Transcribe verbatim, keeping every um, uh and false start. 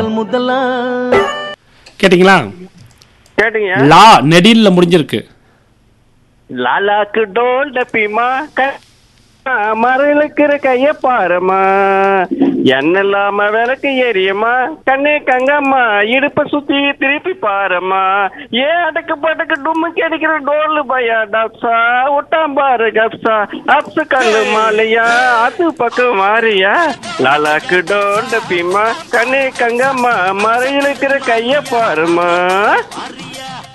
முதலா கேட்டிங்களா? கேட்டீங்க. லா நெடில்ல முடிஞ்சிருக்கு. லாலாக்கு டோல் டப்பிமா மறையிலுக்கிற கைய பாருமா என்னில்லாம விளக்கு எரியுமா கண்ணே கங்கம்மா இடுப்ப சுத்தி திருப்பி பாருமா ஏன் அடக்கு படக்கு டும்முக்கு அடிக்கிற டோல் பையா டப்சா விட்டாம் பாரு கப்சா அப்சு கல்லு மாலையா அது பக்கம் மாறியா லாலாக்கு டோல் டப்பிமா கண்ணே கங்கம்மா மறையிலுக்கிற கைய பாருமா.